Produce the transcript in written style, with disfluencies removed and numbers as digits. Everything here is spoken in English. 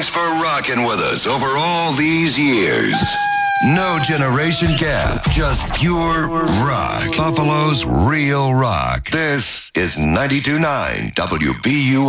Thanks for rocking with us over all these years. No generation gap, just pure rock. Buffalo's real rock. This is 92.9 WBUM.